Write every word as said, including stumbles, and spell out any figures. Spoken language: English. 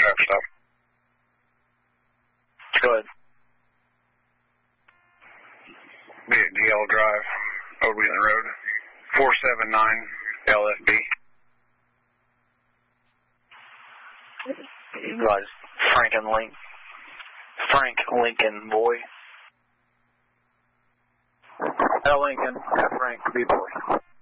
traffic stop. Go ahead. Be at D L Drive, Old Wheaton Road, four seven nine L F B. Was Frank and Link. Frank Lincoln boy. L Lincoln, F Frank B boy.